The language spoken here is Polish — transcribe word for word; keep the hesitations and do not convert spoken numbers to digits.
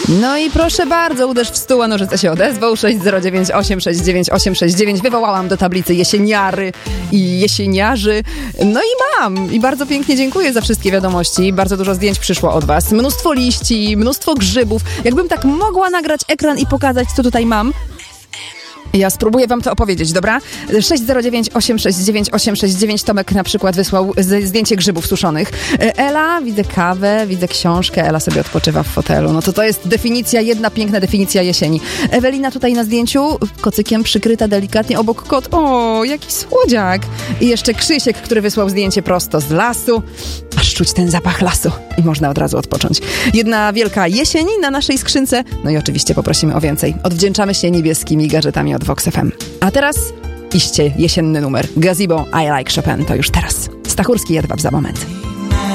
No i proszę bardzo, uderz w stół, a nożyce się odezwał. sześć zero dziewięć osiem sześć dziewięć osiem sześć dziewięć. Wywołałam do tablicy jesieniary i jesieniarzy. No i mam. I bardzo pięknie dziękuję za wszystkie wiadomości. Bardzo dużo zdjęć przyszło od was. Mnóstwo liści, mnóstwo grzybów. Jakbym tak mogła nagrać ekran i pokazać, co tutaj mam. Ja spróbuję wam to opowiedzieć, dobra? sześć zero dziewięć osiem sześć dziewięć osiem sześć dziewięć. Tomek na przykład wysłał zdjęcie grzybów suszonych. Ela, widzę kawę, widzę książkę. Ela sobie odpoczywa w fotelu. No to to jest definicja, jedna piękna definicja jesieni. Ewelina tutaj na zdjęciu, kocykiem przykryta delikatnie obok kot. O, jaki słodziak. I jeszcze Krzysiek, który wysłał zdjęcie prosto z lasu. Aż czuć ten zapach lasu i można od razu odpocząć. Jedna wielka jesień na naszej skrzynce. No i oczywiście poprosimy o więcej. Odwdzięczamy się niebieskimi gadżetami od Vox F M. A teraz iście jesienny numer. Gazebo, I Like Chopin. To już teraz. Stachurski, Jedwab za moment.